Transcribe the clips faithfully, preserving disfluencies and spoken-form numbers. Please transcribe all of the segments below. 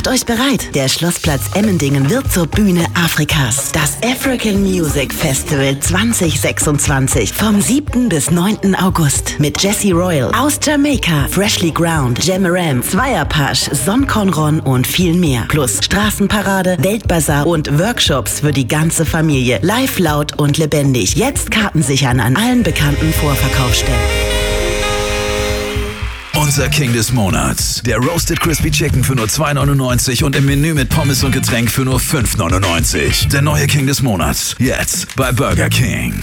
Macht euch bereit. Der Schlossplatz Emmendingen wird zur Bühne Afrikas. Das African Music Festival zwanzig sechsundzwanzig vom siebten bis neunten August mit Jesse Royal aus Jamaika, Freshly Ground, Jamaram, Zweierpasch, Son Conron und viel mehr. Plus Straßenparade, Weltbazar und Workshops für die ganze Familie. Live, laut und lebendig. Jetzt Karten sichern an allen bekannten Vorverkaufsstellen. Unser King des Monats. Der Roasted Crispy Chicken für nur zwei neunundneunzig und im Menü mit Pommes und Getränk für nur fünf neunundneunzig. Der neue King des Monats. Jetzt bei Burger King.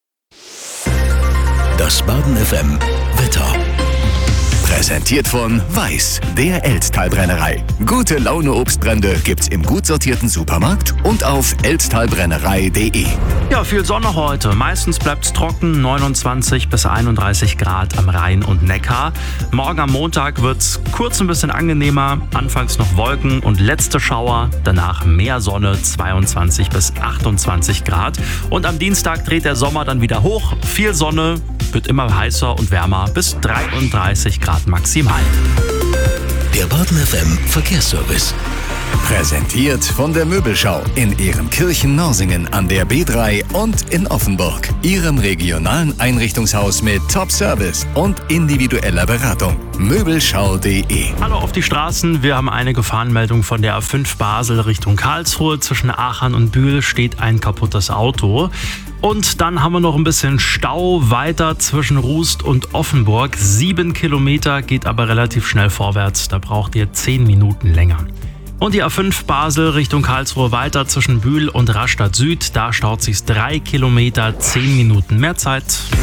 Das Baden F M Wetter. Präsentiert von Weiß, der Elztal-Brennerei. Gute Laune Obstbrände gibt's im gut sortierten Supermarkt und auf elztalbrennerei punkt de. Ja, viel Sonne heute. Meistens bleibt's trocken, neunundzwanzig bis einunddreißig Grad am Rhein und Neckar. Morgen am Montag wird's kurz ein bisschen angenehmer. Anfangs noch Wolken und letzte Schauer. Danach mehr Sonne, zweiundzwanzig bis achtundzwanzig Grad. Und am Dienstag dreht der Sommer dann wieder hoch. Viel Sonne, wird immer heißer und wärmer bis dreiunddreißig Grad maximal. Der Baden F M Verkehrsservice. Präsentiert von der Möbelschau in Ehrenkirchen-Norsingen an der B drei und in Offenburg. Ihrem regionalen Einrichtungshaus mit Top-Service und individueller Beratung. Möbelschau punkt de. Hallo auf die Straßen. Wir haben eine Gefahrenmeldung von der A fünf Basel Richtung Karlsruhe. Zwischen Aachen und Bühl steht ein kaputtes Auto. Und dann haben wir noch ein bisschen Stau weiter zwischen Rust und Offenburg. Sieben Kilometer, geht aber relativ schnell vorwärts. Da braucht ihr zehn Minuten länger. Und die A fünf Basel Richtung Karlsruhe weiter zwischen Bühl und Rastatt Süd. Da staut sich's drei Kilometer, zehn Minuten mehr Zeit.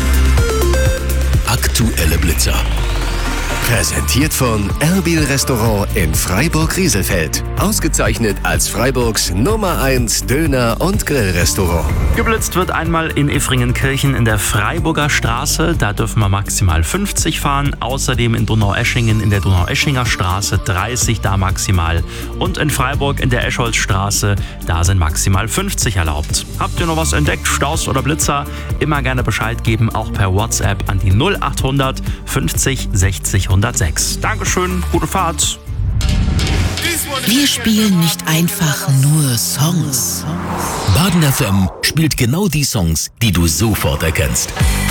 Aktuelle Blitzer. Präsentiert von Erbil Restaurant in Freiburg-Rieselfeld. Ausgezeichnet als Freiburgs Nummer eins Döner- und Grillrestaurant. Geblitzt wird einmal in Effringenkirchen in der Freiburger Straße. Da dürfen wir maximal fünfzig fahren. Außerdem in Donaueschingen in der Donaueschinger Straße dreißig, da maximal. Und in Freiburg in der Escholzstraße, da sind maximal fünfzig erlaubt. Habt ihr noch was entdeckt, Staus oder Blitzer? Immer gerne Bescheid geben, auch per WhatsApp an die null achthundert fünfzig sechzig hundertsechs. Dankeschön, gute Fahrt. Wir spielen nicht einfach nur Songs. Baden F M spielt genau die Songs, die du sofort erkennst.